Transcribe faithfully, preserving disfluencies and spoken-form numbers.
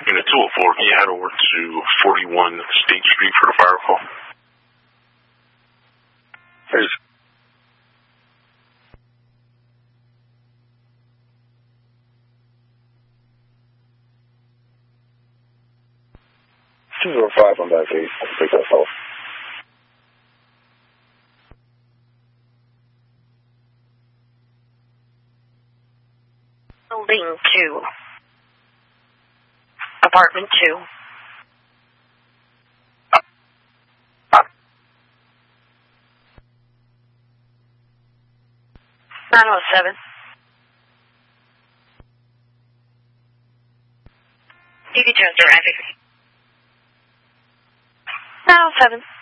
Unit two oh four, can you head over to forty-one State Street for the fire call? There's two oh five on that eight. I'll take that call. Building two. Apartment two. nine oh seven. D D Chester, nine oh seven.